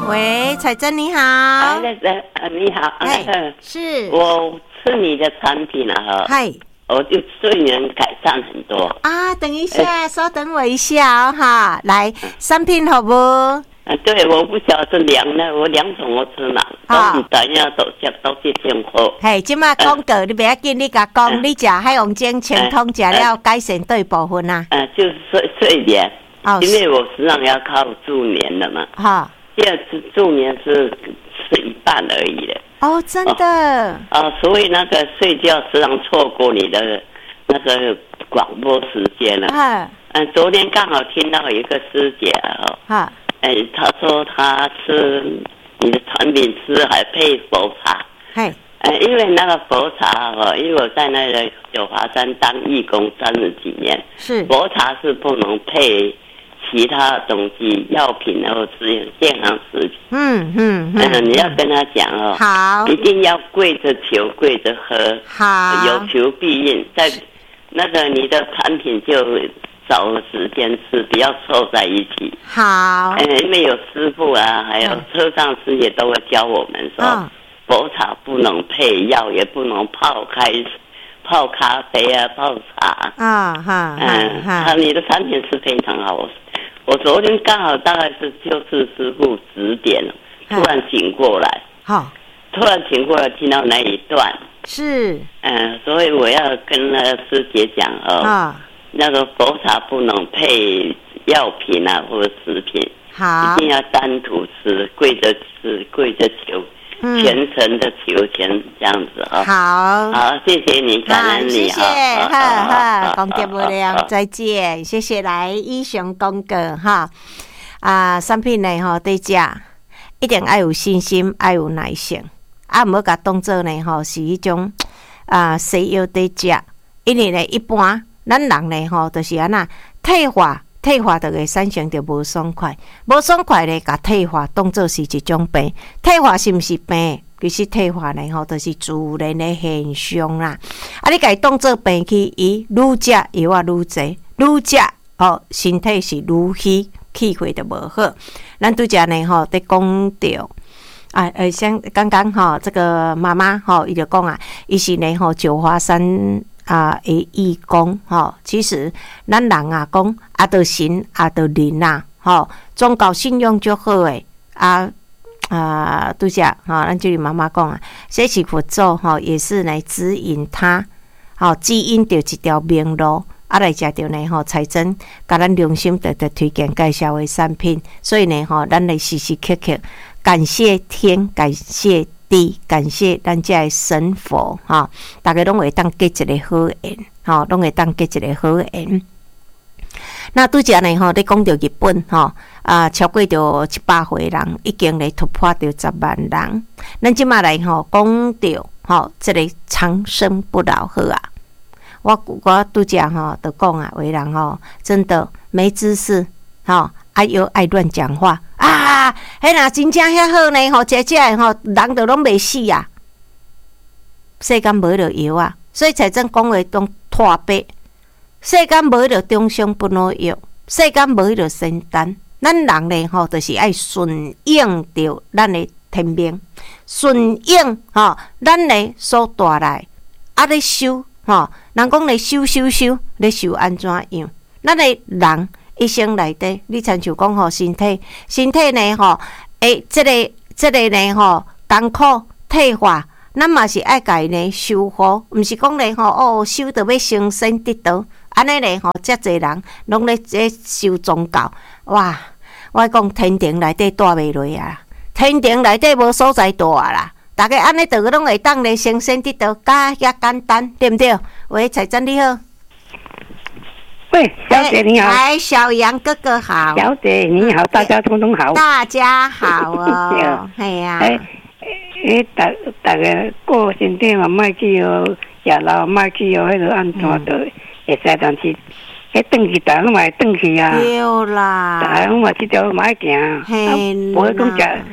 喂，彩珍你好。 你好， 是我吃你的产品了哈。 嗨， 我就睡眠改善很多啊。等一下，稍等我一下哦哈。来，产品好不？ 对，我不晓得量呢，我量什么吃嘛？都是等下都去订货。 嘿，即马广告你不要紧，你甲讲，你食海王精清通食了改善对部分啊？ 就是睡眠，因为我实际上要靠助眠的嘛。哈，第二次助眠是一半而已的。 哦，真的。 所以那个睡觉实际上错过你的那个广播时间了。昨天刚好听到一个师姐他说他吃你的产品吃还配佛茶，因为那个佛茶因为我在那个九华山当义工30几年，是佛茶是不能配其他东西药品或是健康食品。你要跟他讲好，一定要跪着求跪着喝，好，有求必应，在那个你的产品就找个时间吃，不要凑在一起。好，因为有师傅还有车上师姐都会教我们说，佛茶不能配药，也不能泡咖啡泡茶。你的产品是非常好。我昨天刚好大概就是师傅指点，突然醒过来。突然醒过来，听到那一段是，所以我要跟那个师姐讲那个佛茶不能配药品或者食品，好，一定要单独吃，跪着吃，跪着求，虔诚的求钱这样子好，谢谢你，感恩你，谢谢， 讲得不了，再见，谢谢来以上广告产品呢对食一定要有信心，要有耐性，唔好甲当做呢是一种西药对食，因为呢一般。咱人呢就是安那退化就会产生着无爽快咧，甲退化当作是一种病。退化是毋是病？其实退化呢就是自然的现象啦。你甲伊当作病去，伊愈食药愈济，愈食身体是愈虚，气血就无好。咱拄则呢在讲着。像刚刚这个妈妈伊就讲伊是呢九华山。的义工其实咱人讲就神就人宗教信仰就好诶拄则咱就是妈妈讲这是佛祖也是来指引他指引着一条明路来食着呢彩珍甲咱良心的推荐介绍的产品，所以呢咱来时时刻刻感谢天，感谢地，感谢咱这的神佛大家拢会当结一个好缘拢会当结一个好缘。那拄则呢你讲到日本超过着700岁人，已经来突破着10万人。咱即马来讲到这个长生不老好我拄则就讲为人真的没知识又爱乱讲话迄若真正遐好呢食人就拢袂死世间无着药所以才真讲话当脱白，世间无着中伤不老药，世间无着仙丹。咱人呢就是爱顺应着咱的天命，顺应咱呢所带来咧修人讲咧修咧修安怎样？咱的人一生内底，你亲像讲身体呢这个呢艰苦退化，咱嘛是爱家呢修复，毋是讲呢修到要成仙得道，安尼呢遮侪人拢咧修宗教，哇！我讲天庭内底住袂落天庭内底无所在住啦。大家安尼就拢会当咧成仙得道，加遐简单，对不对？喂，彩珍你好。 喂，小姐你好。 哎，小杨哥哥好。 小姐你好，大家通通好。 大家好哦，系呀。 大家过身体嘛，莫去食老，莫去迄个安怎着会使，但是转去大拢会转去对啦。 大拢嘛这条嘛爱行， 嘿， 无讲食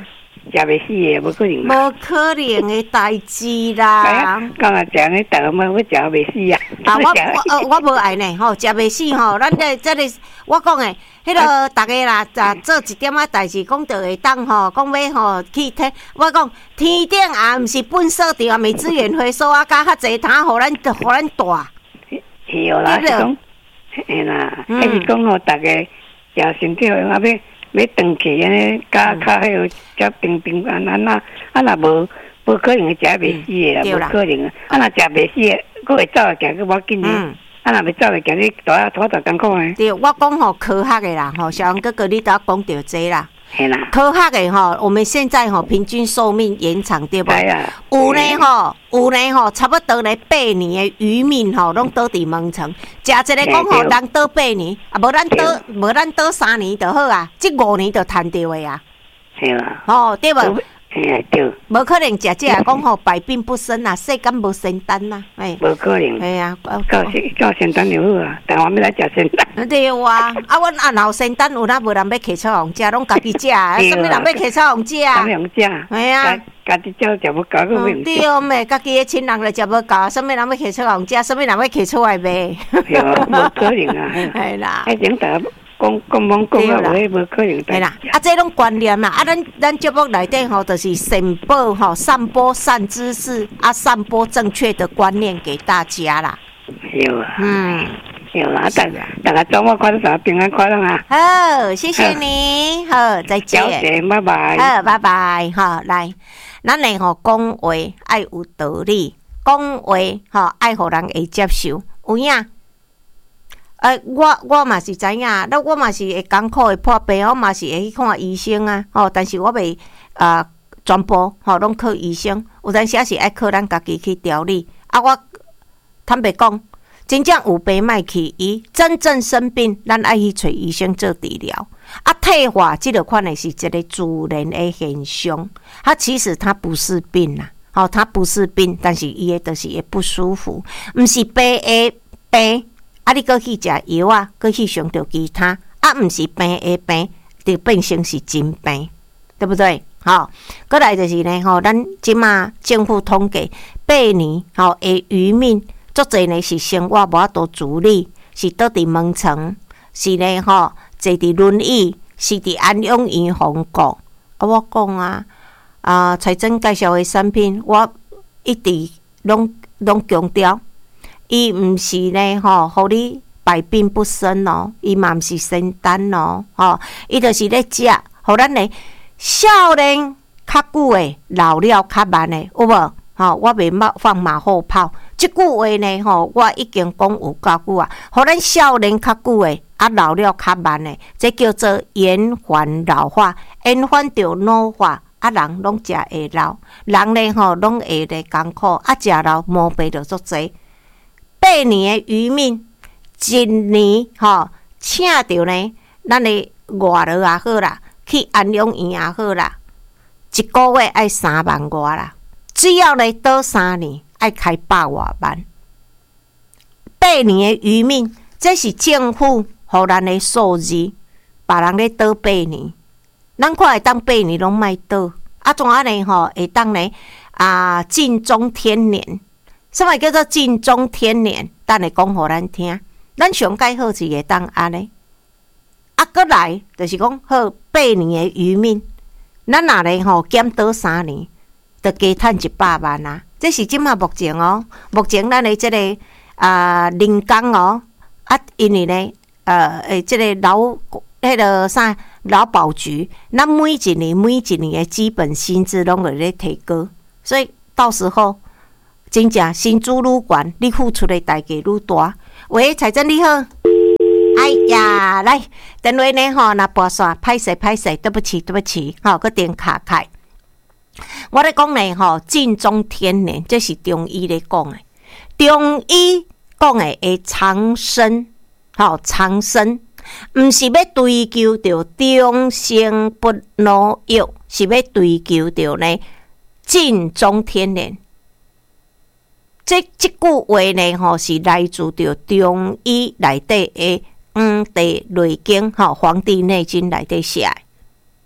食袂死的，无可能。 无可能的代志啦。 讲啊，食呢，逐个么要食袂死啊。 我无爱呢，吼，食袂死吼，咱这个我讲诶，迄个大家啦，做一点仔代志，讲就会当吼，讲要吼去天，我讲天顶也毋是本扫地啊，美资源回收啊，加较济摊，互咱大。 是哦啦，是讲，嘿啦，迄是讲吼，大家食身体好，要长去安尼，加较迄个，加平平安安啊，若无可能食袂死的啦，无可能啊，若食袂死的，佫会走会行佫无紧的。若袂走会行，你大艰苦诶。对， 我讲吼科学的啦，吼，小杨哥哥你都讲到这啦。科学的吼，我们现在吼平均寿命延长对不？有呢吼，差不多呢8年的渔民吼，拢倒伫门床。食一个讲吼，人倒8年，啊，无咱倒3年就好啊，这5年就赚到的啊。 是啦。 哦，对无？ 对。 无可能食这讲吼百病不生啊，世间无仙丹呐， 无可能。 哎呀， 到仙丹就好啊，但我要来食仙丹。 对啊，阮若有仙丹有哪无人要摕出互食，拢家己食，什么人要摕出互食？ 什么人食？ 哎呀， 家己食食无够，佫袂用。 对咩？家己的亲人就食无够，什么人要摕出互食？什么人要摕出来卖？ 无可能啊！ 系啦， 迄种大讲啊，无可能。 系啦，这种观念啦，咱节目内底吼，就是散播善知识，散播正确的观念给大家啦。 有啊，有啊，大家周末快乐，平安快乐啊！ 好，谢谢你，好，再见， 拜拜， 好，拜拜，好，来，咱嘞吼讲话爱有道理，讲话吼爱互人会接受，有影。我嘛是知影，那我嘛是会艰苦的破病，我嘛是会去看医生啊。但是我袂全部拢靠医生，有阵时也是爱靠咱家己去调理。我坦白讲，真正有病莫去医，真正生病，咱爱去找医生做治疗。退化这个款的是一个自然的现象，它其实它不是病啦，它不是病，但是伊的就是会不舒服，毋是病的病。你搁去食药啊，搁去想着其他，毋是病的病，就变成是真病，对不对？过来就是呢，咱即马政府统计8年，的渔民足侪呢是生活无法度自理，是倒伫门床，是呢坐伫轮椅，是伫安养院封顾。我讲财政介绍的产品，我一直拢强调。伊毋是呢，互你百病不生哦，伊嘛毋是仙丹哦，伊就是咧食，互咱呢少年较久诶，老了较慢诶，有无？我袂放马后炮，即句话呢，我已经讲有够久啊，互咱少年较久诶，老了较慢诶，这叫做延缓老化，延缓着老化。人拢食会老，人呢拢会咧艰苦，食老毛病着足侪。8年的渔民，一年请着呢，咱的外劳也好啦，去安养院也好啦，一个月爱3万外啦，只要呢倒3年，爱开100多万。8年的渔民，这是政府互咱的数字，别人咧倒8年，咱看会当8年拢莫倒，怎啊呢？会当呢尽忠天年。什么叫做尽忠天年？等下讲互咱听。咱上介好是会当安尼。过来就是讲好8年的渔民，咱若咧减倒3年，就加赚100万啊！这是即马目前哦，目前咱的这个人工哦，因为呢这个劳保局，咱每一年的基本薪资拢会咧提高，所以到时候。真正薪资愈悬，你付出的代价愈大。喂，财政你好，哎呀，来电话呢若拨线，歹势，对不起，个电卡开。我咧讲呢尽忠天年，这是中医咧讲的。中医讲的会长生，长生，毋是要追求着长生不老药，是要追求着呢尽忠天年。这句话呢，是来自着中医内底的《黄帝内经》《黄帝内经》内底写的。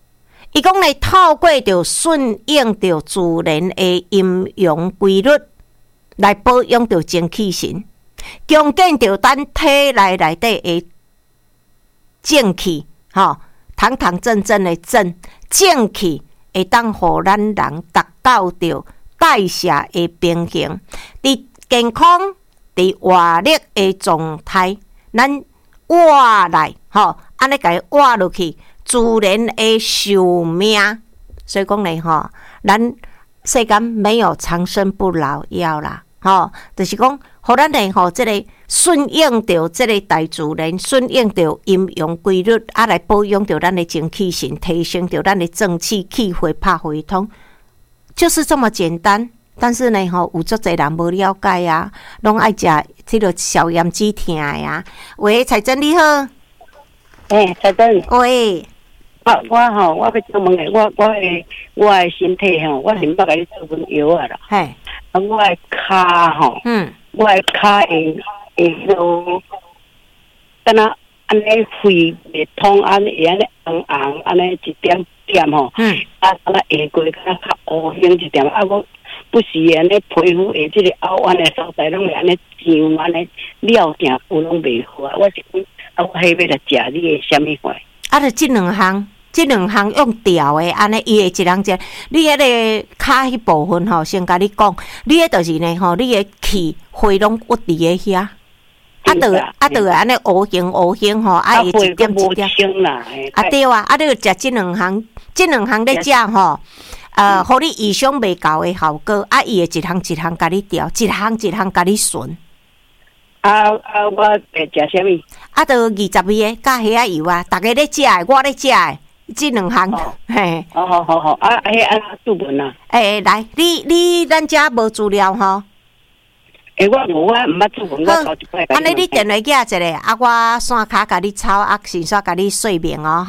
伊讲咧，透过着顺应着自然的阴阳规律，来保养着精气神，强健着咱体内底的正气，堂堂正正的正气，会当互咱人达到着代谢的平衡，伫健康、伫活力的状态，咱活来，安尼甲伊活落去。自然的寿命，所以讲咧咱世间没有长生不老药啦，就是讲，互咱咧即个顺应着即个大自然，顺应着阴阳规律，来保养着咱的精气神，提升着咱的正气，气血拍回通，就是这么简单。但是呢，有足侪人无了解啊，拢爱食这个消炎止痛呀。喂，彩珍你好。 彩珍。 喂。 我要请问下，我的身体我是捌甲你做份药啊啦。 嘿。 我的骹我的骹会落，敢若安尼肺袂通，安尼会安尼红安尼一点点敢若下过敢若较乌红一点，我不时安尼皮肤下即个凹弯的所在，拢会安尼痒安尼了定有拢袂好啊。我是讲我迄要来食你的什么货？ 就这两项用调的，安尼伊会一人一，你迄个骹迄部分先甲你讲，你迄就是呢你的气血拢屈伫个遐，就安尼乌形会一点一点，对啊，你要食这两项咧食互你意想袂到的效果，伊会一项一项甲你调，一项甲你顺。 我会食啥物？ 就20味的加虾油啊，逐个咧食的，我咧食的，这两项。嘿。 好。注文啊。 来，你咱遮无资料吼。 我毋捌注文，我头一摆。 安尼你电话寄一个，我线卡甲你抄，线线甲你说明哦，